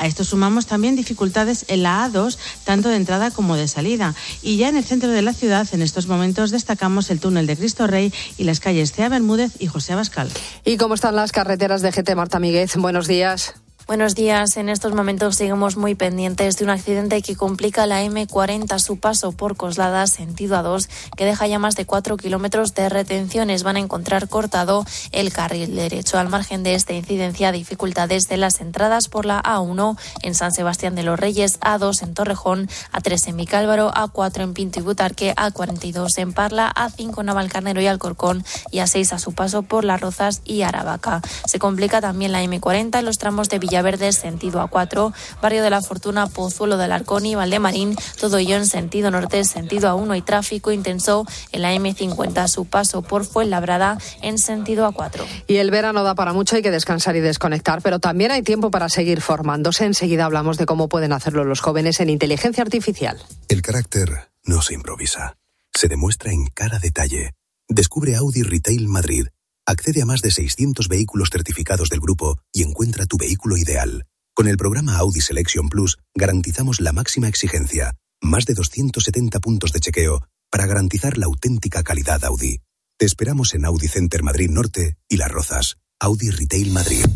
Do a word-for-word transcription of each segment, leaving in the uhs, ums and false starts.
A esto sumamos también dificultades en la A dos, tanto de entrada como de salida. Y ya en el centro de la ciudad, en estos momentos, destacamos el túnel de Cristo Rey y las calles Cea Bermúdez y José Abascal. ¿Y cómo están las carreteras de G T? Marta Míguez, buenos días. Buenos días. En estos momentos seguimos muy pendientes de un accidente que complica la eme cuarenta, su paso por Coslada, sentido A dos, que deja ya más de cuatro kilómetros de retenciones. Van a encontrar cortado el carril derecho. Al margen de esta incidencia, dificultades de las entradas por la A uno en San Sebastián de los Reyes, A dos en Torrejón, A tres en Vicálvaro, A cuatro en Pinto y Butarque, A cuarenta y dos en Parla, A cinco en Navalcarnero y Alcorcón y A seis a su paso por Las Rozas y Aravaca. Se complica también la eme cuarenta en los tramos de Villa Verde, sentido A cuatro, Barrio de la Fortuna, Pozuelo del Arcón y Valdemarín, todo ello en sentido norte, sentido A uno y tráfico intenso en la eme cincuenta, su paso por Fuenlabrada en sentido A cuatro. Y el verano da para mucho, hay que descansar y desconectar, pero también hay tiempo para seguir formándose. Enseguida hablamos de cómo pueden hacerlo los jóvenes en inteligencia artificial. El carácter no se improvisa, se demuestra en cada detalle. Descubre Audi Retail Madrid. Accede a más de seiscientos vehículos certificados del grupo y encuentra tu vehículo ideal. Con el programa Audi Selection Plus garantizamos la máxima exigencia, más de doscientos setenta puntos de chequeo para garantizar la auténtica calidad Audi. Te esperamos en Audi Center Madrid Norte y Las Rozas. Audi Retail Madrid.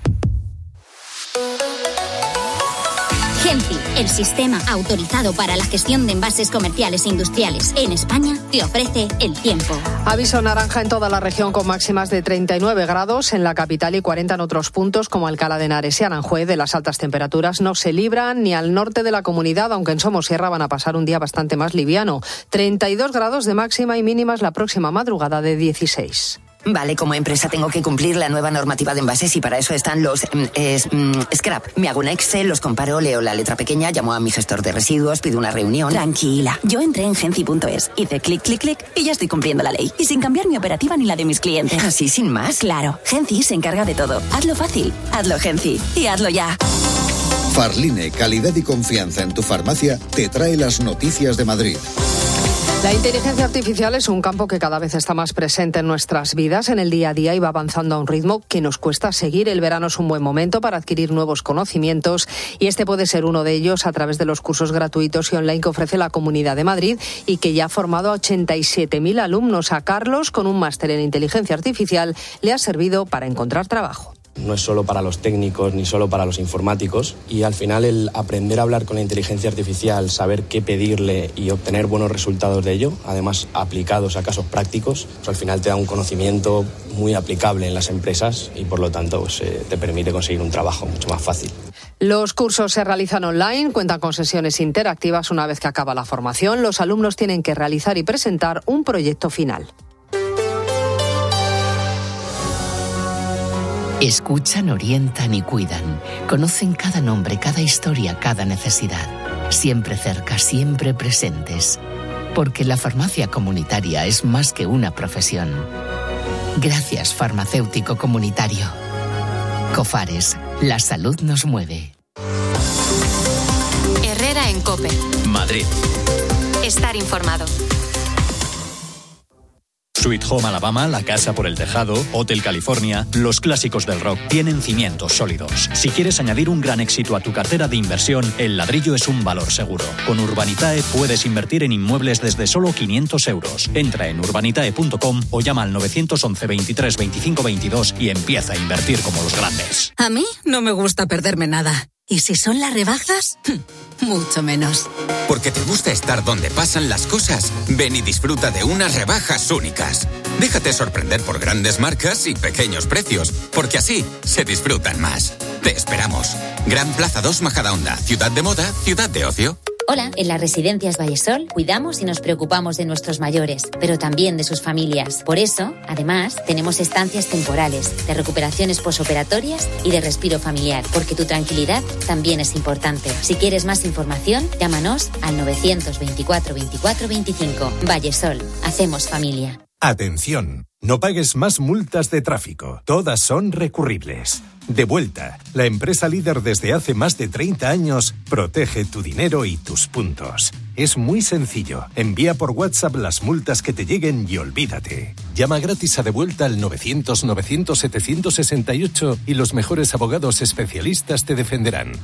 Genci, el sistema autorizado para la gestión de envases comerciales e industriales en España, te ofrece el tiempo. Aviso naranja en toda la región con máximas de treinta y nueve grados en la capital y cuarenta en otros puntos como Alcalá de Henares y Aranjuez. De las altas temperaturas no se libran ni al norte de la comunidad, aunque en Somosierra van a pasar un día bastante más liviano. treinta y dos grados de máxima y mínimas la próxima madrugada de dieciséis. Vale, como empresa tengo que cumplir la nueva normativa de envases y para eso están los eh, scrap. Me hago un Excel, los comparo, leo la letra pequeña, llamo a mi gestor de residuos, pido una reunión. Tranquila, yo entré en genci punto es, hice clic, clic, clic y ya estoy cumpliendo la ley. Y sin cambiar mi operativa ni la de mis clientes. ¿Así sin más? Claro, Genci se encarga de todo. Hazlo fácil, hazlo Genci y hazlo ya. Farline, calidad y confianza en tu farmacia, te trae las noticias de Madrid. La inteligencia artificial es un campo que cada vez está más presente en nuestras vidas, en el día a día, y va avanzando a un ritmo que nos cuesta seguir. El verano es un buen momento para adquirir nuevos conocimientos y este puede ser uno de ellos a través de los cursos gratuitos y online que ofrece la Comunidad de Madrid y que ya ha formado a ochenta y siete mil alumnos. A Carlos, con un máster en inteligencia artificial, le ha servido para encontrar trabajo. No es solo para los técnicos ni solo para los informáticos y al final el aprender a hablar con la inteligencia artificial, saber qué pedirle y obtener buenos resultados de ello, además aplicados a casos prácticos, pues al final te da un conocimiento muy aplicable en las empresas y por lo tanto pues, eh, te permite conseguir un trabajo mucho más fácil. Los cursos se realizan online, cuentan con sesiones interactivas. Una vez que acaba la formación, los alumnos tienen que realizar y presentar un proyecto final. Escuchan, orientan y cuidan. Conocen cada nombre, cada historia, cada necesidad. Siempre cerca, siempre presentes. Porque la farmacia comunitaria es más que una profesión. Gracias, farmacéutico comunitario. Cofares, la salud nos mueve. Herrera en COPE. Madrid. Estar informado. Sweet Home Alabama, La Casa por el Tejado, Hotel California, los clásicos del rock tienen cimientos sólidos. Si quieres añadir un gran éxito a tu cartera de inversión, el ladrillo es un valor seguro. Con Urbanitae puedes invertir en inmuebles desde solo quinientos euros. Entra en urbanitae punto com o llama al nueve once veintitrés veinticinco veintidós y empieza a invertir como los grandes. A mí no me gusta perderme nada. ¿Y si son las rebajas? Mucho menos. Porque te gusta estar donde pasan las cosas. Ven y disfruta de unas rebajas únicas. Déjate sorprender por grandes marcas y pequeños precios, porque así se disfrutan más. Te esperamos. Gran Plaza dos Majadahonda, ciudad de moda, ciudad de ocio. Hola, en las residencias Vallesol cuidamos y nos preocupamos de nuestros mayores, pero también de sus familias. Por eso, además, tenemos estancias temporales, de recuperaciones posoperatorias y de respiro familiar, porque tu tranquilidad también es importante. Si quieres más información, llámanos al novecientos veinticuatro veinticuatro veinticinco. Vallesol, hacemos familia. Atención, no pagues más multas de tráfico. Todas son recurribles. Devuelta, la empresa líder desde hace más de treinta años, protege tu dinero y tus puntos. Es muy sencillo. Envía por WhatsApp las multas que te lleguen y olvídate. Llama gratis a Devuelta al novecientos novecientos setecientos sesenta y ocho y los mejores abogados especialistas te defenderán.